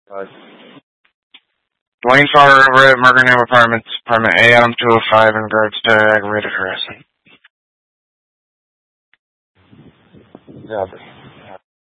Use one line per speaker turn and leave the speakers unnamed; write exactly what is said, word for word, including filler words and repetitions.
Bye.
Dwayne Farr over at Margaret Apartments, Apartment A, Adam two oh five, in regards to aggravated harassment.
Yeah.